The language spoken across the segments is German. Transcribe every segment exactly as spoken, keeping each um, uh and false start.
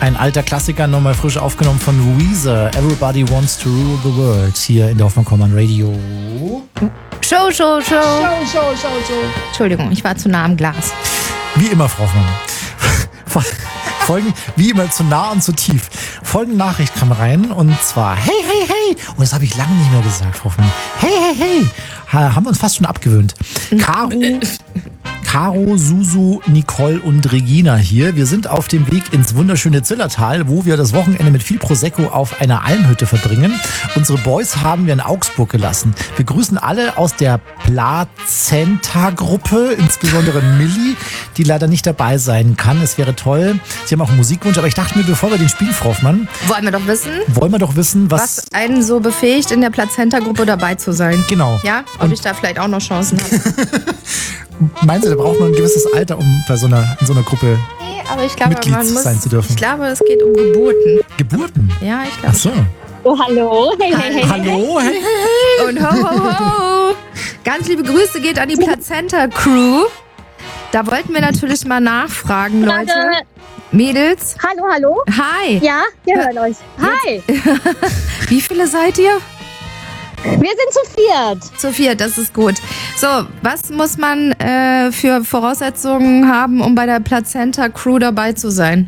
Ein alter Klassiker, nochmal frisch aufgenommen von Weezer. Everybody Wants to Rule the World. Hier in der Hoffmann-Kommern Radio. Show, Show, Show. Show, Show, Show, Show. Entschuldigung, ich war zu nah am Glas. Wie immer, Frau Hoffmann. Folgen, wie immer, zu nah und zu tief. Folgende Nachricht kam rein und zwar: Hey, hey, hey. Und das habe ich lange nicht mehr gesagt, Frau Hoffmann. Hey, hey, hey. Ha, haben wir uns fast schon abgewöhnt. Caro... Caro, Susu, Nicole und Regina hier. Wir sind auf dem Weg ins wunderschöne Zillertal, wo wir das Wochenende mit viel Prosecco auf einer Almhütte verbringen. Unsere Boys haben wir in Augsburg gelassen. Wir grüßen alle aus der Plazenta-Gruppe, insbesondere Milli, die leider nicht dabei sein kann. Es wäre toll. Sie haben auch einen Musikwunsch, aber ich dachte mir, bevor wir den spielen, Frau Hoffmann, wollen wir doch wissen, wollen wir doch wissen, was, was einen so befähigt, in der Plazenta-Gruppe dabei zu sein. Genau. Ja, ob und ich da vielleicht auch noch Chancen habe. Meinen Sie, da braucht man ein gewisses Alter, um bei so einer, in so einer Gruppe nee, aber ich glaube, Mitglied man muss, sein zu dürfen? Ich glaube, es geht um Geburten. Geburten? Ja, ich glaube. Ach so. Oh, hallo. Hey, hey, hey. Hallo, hey, hey. Und ho, ho, ho. Ganz liebe Grüße geht an die Plazenta-Crew. Da wollten wir natürlich mal nachfragen, Leute. Mädels. Hallo, hallo. Hi. Ja, wir hören euch. Hi. Wie viele seid ihr? Wir sind zu viert. Zu viert, das ist gut. So, was muss man äh, für Voraussetzungen haben, um bei der Plazenta-Crew dabei zu sein?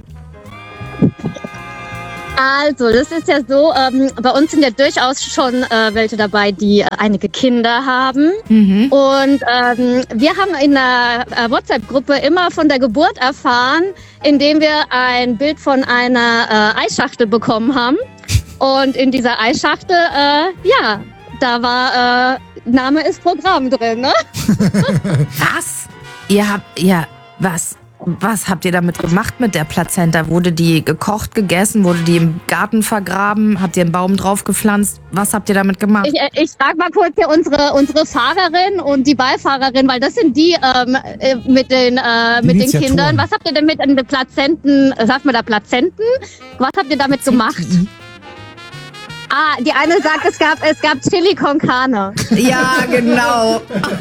Also, das ist ja so, ähm, bei uns sind ja durchaus schon äh, welche dabei, die äh, einige Kinder haben. Mhm. Und ähm, wir haben in der äh, WhatsApp-Gruppe immer von der Geburt erfahren, indem wir ein Bild von einer äh, Eisschachtel bekommen haben. Und in dieser Eisschachtel, äh, ja, da war äh, Name ist Programm drin, ne? Was? Ihr habt, ja, was? Was habt ihr damit gemacht mit der Plazenta? Wurde die gekocht, gegessen? Wurde die im Garten vergraben? Habt ihr einen Baum drauf gepflanzt? Was habt ihr damit gemacht? Ich, ich frage mal kurz hier unsere, unsere Fahrerin und die Beifahrerin, weil das sind die ähm, äh, mit den, äh, mit den Kindern. Was habt ihr denn mit den Plazenten, sagt man da Plazenten? Was habt ihr damit gemacht? Ah, die eine sagt, es gab, es gab Chili con Carne. Ja, genau.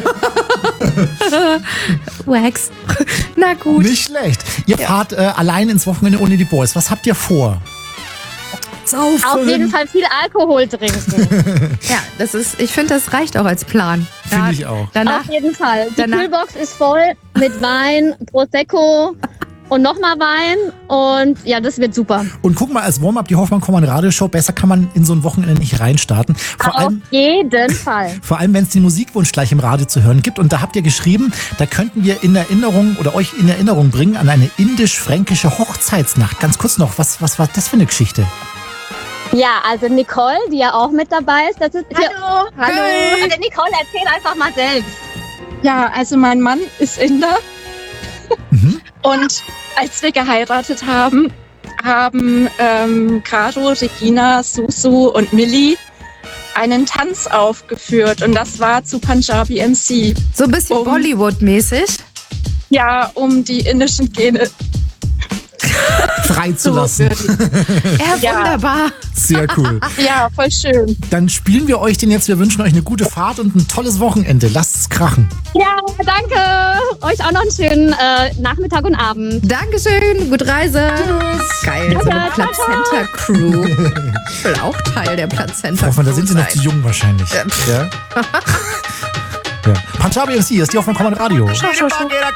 Wax. Na gut. Nicht schlecht. Ihr ja. fahrt äh, allein ins Wochenende ohne die Boys. Was habt ihr vor? Saufen. Auf jeden Fall viel Alkohol trinken. Ja, das ist, ich finde, das reicht auch als Plan. Finde ich auch. Danach, Auf jeden Fall. Die danach, Kühlbox ist voll mit Wein, Prosecco und nochmal Wein und ja, das wird super. Und guck mal, als Warm-up die Hoffmann-Kommern Radioshow, besser kann man in so ein Wochenende nicht reinstarten. Vor Auf allem, jeden Fall. Vor allem, wenn es den Musikwunsch gleich im Radio zu hören gibt. Und da habt ihr geschrieben, da könnten wir in Erinnerung oder euch in Erinnerung bringen an eine indisch-fränkische Hochzeitsnacht. Ganz kurz noch, was, was war das für eine Geschichte? Ja, also Nicole, die ja auch mit dabei ist. Das ist Hallo. Hallo. Hey. Also Nicole, erzähl einfach mal selbst. Ja, also mein Mann ist Inder. Mhm. Und als wir geheiratet haben, haben ähm, Caro, Regina, Susu und Milli einen Tanz aufgeführt. Und das war zu Punjabi M C. So ein bisschen um, Bollywood-mäßig? Ja, um die indischen Gene freizulassen. Ja, wunderbar. Sehr cool. Ja, voll schön. Dann spielen wir euch den jetzt. Wir wünschen euch eine gute Fahrt und ein tolles Wochenende. Lasst es krachen. Ja, danke. Euch auch noch einen schönen äh, Nachmittag und Abend. Dankeschön. Gute Reise. Tschüss. Geil, so eine Plazenta-Crew. Ich will auch Teil der Plazenta-Crew. Da sind sie noch zu jung wahrscheinlich. Ja. Ja. Ja. Punjabi M C ist die Hoffmann-Kommern Radio. Schau, schau, schau.